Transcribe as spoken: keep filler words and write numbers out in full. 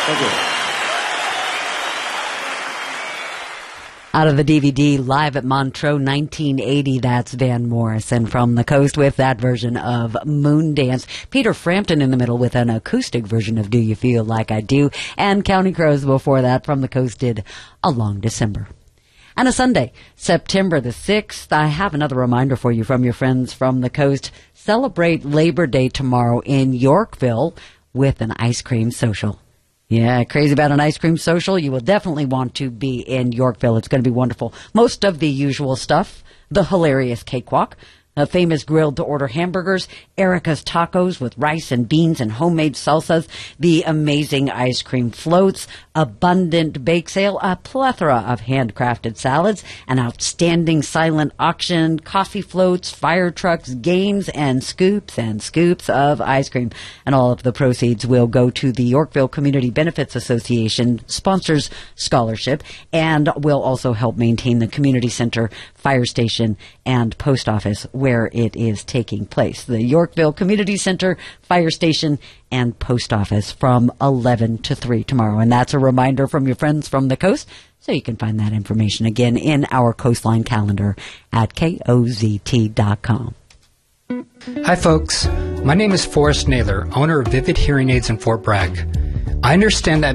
Thank you. Out of the D V D, Live at Montreux nineteen eighty, that's Van Morrison from the Coast with that version of Moondance. Peter Frampton in the middle with an acoustic version of Do You Feel Like I Do. And Counting Crows before that from the Coast did A Long December. And a Sunday, September the sixth, I have another reminder for you from your friends from the Coast. Celebrate Labor Day tomorrow in Yorkville with an ice cream social. Yeah, crazy about an ice cream social? You will definitely want to be in Yorkville. It's going to be wonderful. Most of the usual stuff, the hilarious cakewalk, uh, famous grilled-to-order hamburgers, Erica's tacos with rice and beans and homemade salsas, the amazing ice cream floats, abundant bake sale, a plethora of handcrafted salads, an outstanding silent auction, coffee floats, fire trucks, games, and scoops and scoops of ice cream. And all of the proceeds will go to the Yorkville Community Benefits Association, sponsors scholarship, and will also help maintain the community center, fire station, and post office where it is taking place. The Yorkville Community Center, fire station, and post office from eleven to three tomorrow. And that's a reminder from your friends from the Coast. So you can find that information again in our Coastline calendar at K O Z T dot com. Hi, folks. My name is Forrest Naylor, owner of Vivid Hearing Aids in Fort Bragg. I understand that